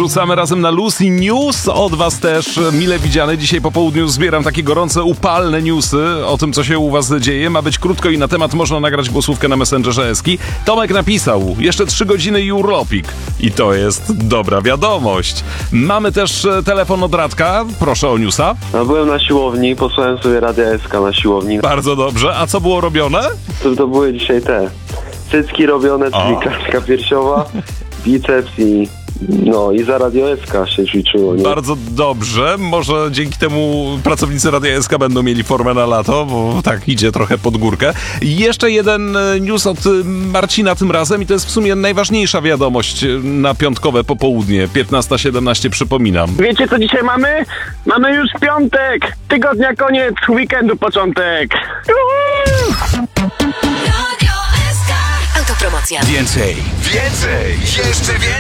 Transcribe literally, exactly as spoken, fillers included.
Rzucamy razem na Lucy News. Od was też mile widziane. Dzisiaj po południu zbieram takie gorące, upalne newsy o tym, co się u was dzieje. Ma być krótko i na temat można nagrać głosówkę na Messengerze Eski. Tomek napisał, jeszcze trzy godziny i urlopik. I to jest dobra wiadomość. Mamy też telefon od Radka. Proszę o newsa. No, byłem na siłowni, posłałem sobie Radia S K na siłowni. Bardzo dobrze. A co było robione? To, to były dzisiaj te cycki robione, czyli klatka piersiowa, biceps i no i za Radio S K się ćwiczyło, nie? Bardzo dobrze. Może dzięki temu pracownicy Radia S K będą mieli formę na lato, bo tak idzie trochę pod górkę. I jeszcze jeden news od Marcina tym razem i to jest w sumie najważniejsza wiadomość na piątkowe popołudnie. piętnasta siedemnaście przypominam. Wiecie co dzisiaj mamy? Mamy już piątek! Tygodnia koniec, weekendu początek! Autopromocja. Więcej, więcej, jeszcze więcej!